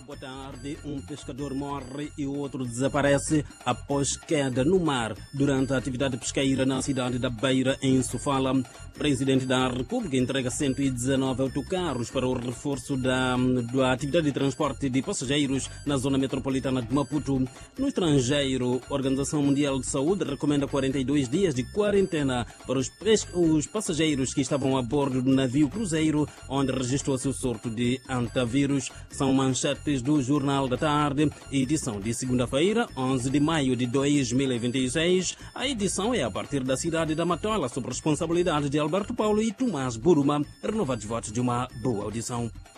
Boa tarde. Um pescador morre e o outro desaparece após queda no mar durante a atividade pesqueira na cidade da Beira, em Sofala. Presidente da República entrega 119 autocarros para o reforço da atividade de transporte de passageiros na zona metropolitana de Maputo. No estrangeiro, a Organização Mundial de Saúde recomenda 42 dias de quarentena para os passageiros que estavam a bordo do navio cruzeiro, onde registrou-se o surto de antavírus. São manchetes do Jornal da Tarde, edição de segunda-feira, 11 de maio de 2026. A edição é a partir da cidade da Matola, sob responsabilidade de Alberto Paulo e Tomás Buruma. Renovados votos de uma boa audição.